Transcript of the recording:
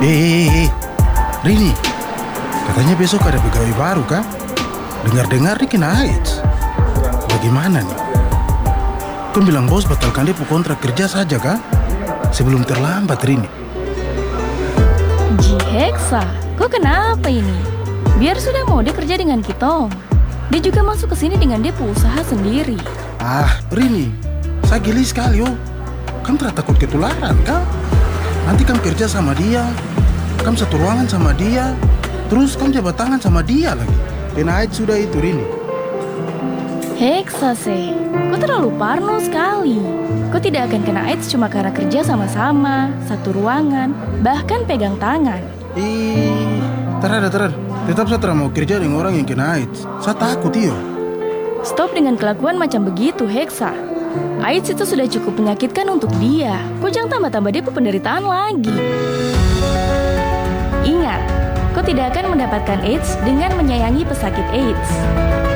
Rini, katanya besok ada pegawai baru kah? Dengar-dengar dia kena AIDS. Bagaimana nih? Kan bilang bos batalkan dia kontrak kerja saja kah? Sebelum terlambat, Rini. Ji Heksa, kok kenapa ini? Biar sudah mau dia kerja dengan kita. Dia juga masuk ke sini dengan dia usaha sendiri. Rini, saya geli sekali Kamu tidak takut ketularan kah? Nanti kamu kerja sama dia, kamu satu ruangan sama dia, terus kamu jabat tangan sama dia lagi. Kena AIDS sudah itu, Rini. Heksa kau terlalu parno sekali. Kau tidak akan kena AIDS cuma karena kerja sama-sama, satu ruangan, bahkan pegang tangan. Terada. Tetap saya tidak mau kerja dengan orang yang kena AIDS. Saya takut, Stop dengan kelakuan macam begitu, Heksa. AIDS itu sudah cukup menyakitkan untuk dia. Kau jangan tambah-tambah dia penderitaan lagi. Ingat, kau tidak akan mendapatkan AIDS dengan menyayangi pesakit AIDS.